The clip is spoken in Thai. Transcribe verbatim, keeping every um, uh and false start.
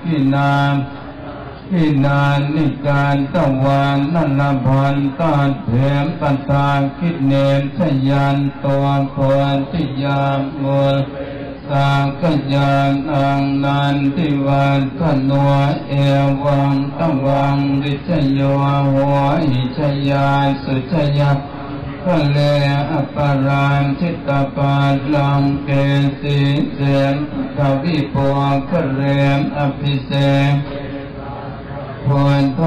กินากินานิการตะวันนันพันตาเถมปันตาคิดเนมชยันตัวคนที่ยามมูลสากยานอังนันติวันขนัวเอวังตะวังดิชโยหัวอิชยาสุชยาทะเลอปารานชิตาปาลังเกสีเสนทวิปวงคะเรมอภิเษกพร